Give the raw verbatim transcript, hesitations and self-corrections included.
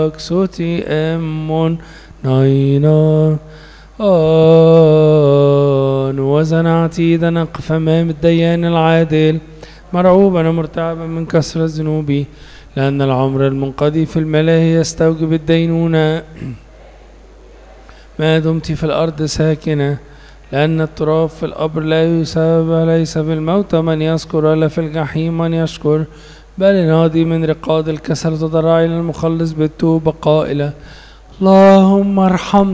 صوتي أمون ناينا آن وزنعتي إذا نقف أمام الديان العادل مرعوبا ومرتعبا من كثرة ذنوبي، لأن العمر المنقضي في الملاهي يستوجب الدينونة ما دمت في الأرض ساكنة، لأن التراب في القبر لا يساب، ليس في الموت من يذكر ولا في الجحيم من يشكر، بل نادي من رقاد الكسل تضرع إلى المخلص بالتوبة قائلة اللهم ارحمني.